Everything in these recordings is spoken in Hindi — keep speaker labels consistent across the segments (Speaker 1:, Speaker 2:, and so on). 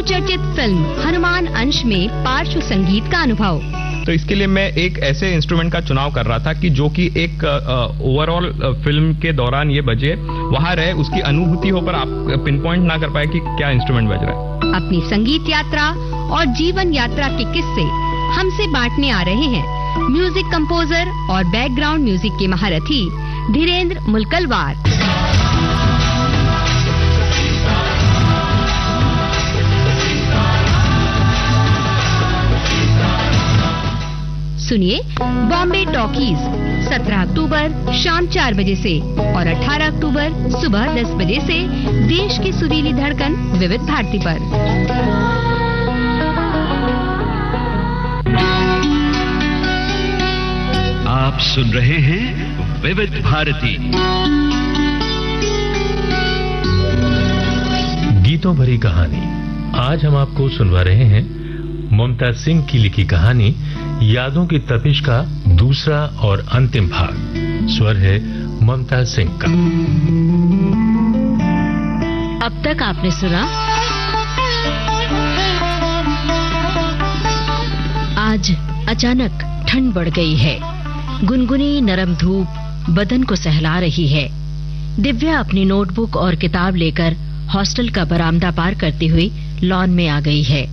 Speaker 1: बहुचर्चित फिल्म हनुमान अंश में पार्श्व संगीत का अनुभव।
Speaker 2: तो इसके लिए मैं एक ऐसे इंस्ट्रूमेंट का चुनाव कर रहा था कि जो कि एक ओवरऑल फिल्म के दौरान ये बजे, वहां रहे, उसकी अनुभूति हो, पर आप पिन पॉइंट ना कर पाए कि क्या इंस्ट्रूमेंट बज रहा है।
Speaker 1: अपनी संगीत यात्रा और जीवन यात्रा के किस्से हमसे बांटने आ रहे हैं म्यूजिक कंपोजर और बैकग्राउंड म्यूजिक के महारथी धीरेन्द्र मुलकलवार। सुनिए बॉम्बे टॉकीज 17 अक्टूबर शाम 4 बजे से और 18 अक्टूबर सुबह 10 बजे से देश की सुरीली धड़कन विविध भारती पर।
Speaker 3: आप सुन रहे हैं विविध भारती,
Speaker 4: गीतों भरी कहानी। आज हम आपको सुनवा रहे हैं ममता सिंह की लिखी कहानी यादों की तपिश का दूसरा और अंतिम भाग। स्वर है ममता सिंह का।
Speaker 5: अब तक आपने सुना आज अचानक ठंड बढ़ गई है। गुनगुनी नरम धूप बदन को सहला रही है। दिव्या अपनी नोटबुक और किताब लेकर हॉस्टल का बरामदा पार करती हुई लॉन में आ गई है।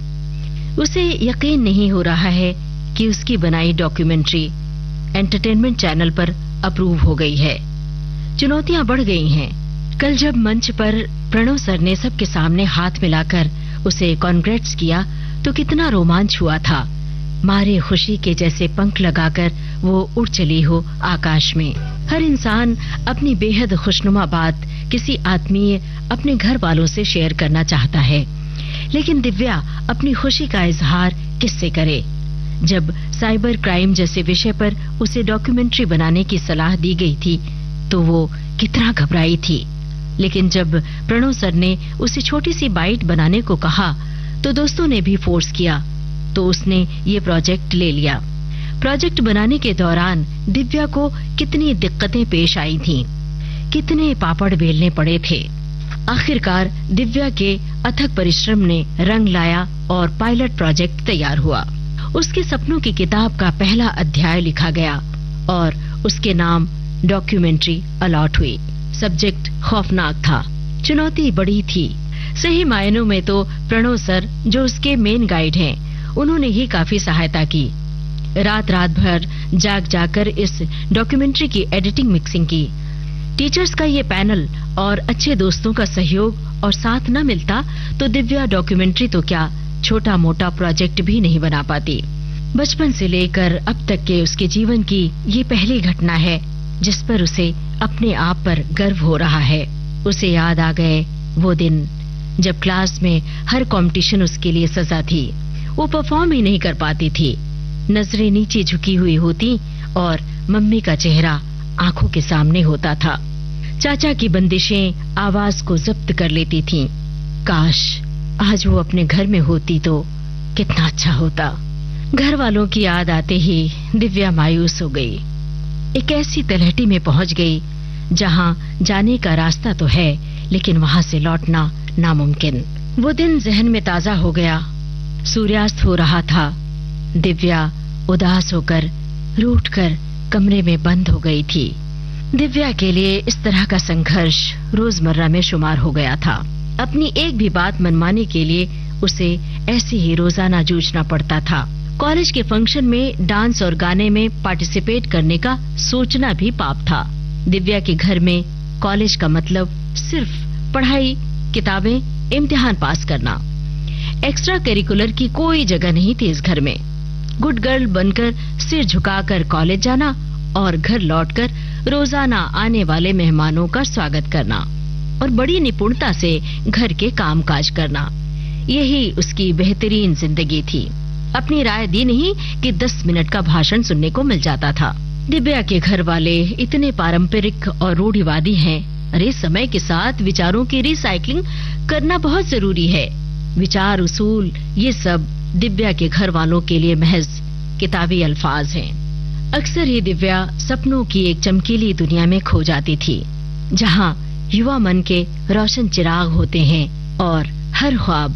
Speaker 5: उसे यकीन नहीं हो रहा है कि उसकी बनाई डॉक्यूमेंट्री एंटरटेनमेंट चैनल पर अप्रूव हो गई है। चुनौतियां बढ़ गई हैं। कल जब मंच पर प्रणव सर ने सबके सामने हाथ मिलाकर उसे कॉन्ग्रेट्स किया तो कितना रोमांच हुआ था। मारे खुशी के जैसे पंख लगाकर वो उड़ चली हो आकाश में। हर इंसान अपनी बेहद खुशनुमा बात किसी आत्मीय, अपने घर वालों से शेयर करना चाहता है, लेकिन दिव्या अपनी खुशी का इजहार किससे करे। जब साइबर क्राइम जैसे विषय पर उसे डॉक्यूमेंट्री बनाने की सलाह दी गई थी तो वो कितना घबराई थी, लेकिन जब प्रणव सर ने उसे छोटी सी बाइट बनाने को कहा तो दोस्तों ने भी फोर्स किया तो उसने ये प्रोजेक्ट ले लिया। प्रोजेक्ट बनाने के दौरान दिव्या को कितनी दिक्कतें पेश आई थीं, कितने पापड़ बेलने पड़े थे। आखिरकार दिव्या के अथक परिश्रम ने रंग लाया और पायलट प्रोजेक्ट तैयार हुआ। उसके सपनों की किताब का पहला अध्याय लिखा गया और उसके नाम डॉक्यूमेंट्री अलॉट हुई। सब्जेक्ट खौफनाक था, चुनौती बड़ी थी। सही मायनों में तो प्रणव सर, जो उसके मेन गाइड हैं, उन्होंने ही काफी सहायता की। रात भर जाकर इस डॉक्यूमेंट्री की एडिटिंग मिक्सिंग की। टीचर्स का ये पैनल और अच्छे दोस्तों का सहयोग और साथ न मिलता तो दिव्या डॉक्यूमेंट्री तो क्या, छोटा मोटा प्रोजेक्ट भी नहीं बना पाती। बचपन से लेकर अब तक के उसके जीवन की ये पहली घटना है जिस पर उसे अपने आप पर गर्व हो रहा है। उसे याद आ गए वो दिन जब क्लास में हर कंपटीशन उसके लिए सजा थी। वो परफॉर्म ही नहीं कर पाती थी, नजरें नीचे झुकी हुई होती और मम्मी का चेहरा आंखों के सामने होता था। चाचा की बंदिशें आवाज को जब्त कर लेती थीं। काश आज वो अपने घर में होती तो कितना अच्छा होता। घर वालों की याद आते ही दिव्या मायूस हो गई। एक ऐसी तलहटी में पहुंच गई जहां जाने का रास्ता तो है लेकिन वहां से लौटना नामुमकिन। वो दिन जहन में ताजा हो गया। सूर्यास्त हो रहा था। दिव्या उदास होकर रूठकर कमरे में बंद हो गई थी। दिव्या के लिए इस तरह का संघर्ष रोजमर्रा में शुमार हो गया था। अपनी एक भी बात मनमाने के लिए उसे ऐसे ही रोजाना जूझना पड़ता था। कॉलेज के फंक्शन में डांस और गाने में पार्टिसिपेट करने का सोचना भी पाप था। दिव्या के घर में कॉलेज का मतलब सिर्फ पढ़ाई, किताबें, इम्तिहान पास करना। एक्स्ट्रा करिकुलर की कोई जगह नहीं थी इस घर में। गुड गर्ल बनकर सिर झुकाकर कॉलेज जाना और घर लौटकर रोजाना आने वाले मेहमानों का स्वागत करना और बड़ी निपुणता से घर के कामकाज करना, यही उसकी बेहतरीन जिंदगी थी। अपनी राय दी नहीं कि 10 मिनट का भाषण सुनने को मिल जाता था। दिव्या के घर वाले इतने पारंपरिक और रूढ़िवादी हैं। अरे समय के साथ विचारों की रिसाइकलिंग करना बहुत जरूरी है। विचार, उसूल, ये सब दिव्या के घर वालों के लिए महज किताबी अल्फाज हैं। अक्सर ही दिव्या सपनों की एक चमकीली दुनिया में खो जाती थी जहां युवा मन के रोशन चिराग होते हैं और हर ख्वाब